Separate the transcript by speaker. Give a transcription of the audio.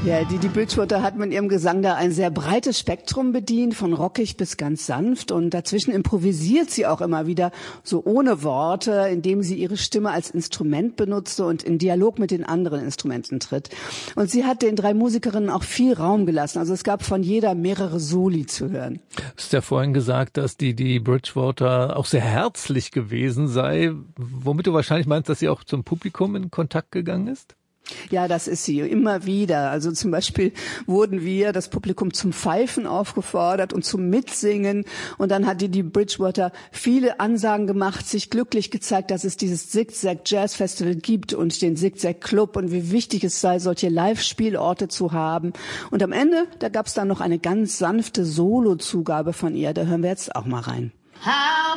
Speaker 1: Ja, die Bridgewater hat mit ihrem Gesang da ein sehr breites Spektrum bedient, von rockig bis ganz sanft. Und dazwischen improvisiert sie auch immer wieder, so ohne Worte, indem sie ihre Stimme als Instrument benutzte und in Dialog mit den anderen Instrumenten tritt. Und sie hat den 3 Musikerinnen auch viel Raum gelassen. Also es gab von jeder mehrere Soli zu hören.
Speaker 2: Du hast ja vorhin gesagt, dass die Bridgewater auch sehr herzlich gewesen sei, womit du wahrscheinlich meinst, dass sie auch zum Publikum in Kontakt gegangen ist?
Speaker 1: Ja, das ist sie, immer wieder. Also zum Beispiel wurden wir, das Publikum, zum Pfeifen aufgefordert und zum Mitsingen. Und dann hat die Bridgewater viele Ansagen gemacht, sich glücklich gezeigt, dass es dieses Zigzag Jazz Festival gibt und den Zigzag Club und wie wichtig es sei, solche Live-Spielorte zu haben. Und am Ende, da gab es dann noch eine ganz sanfte Solo-Zugabe von ihr. Da hören wir jetzt auch mal rein.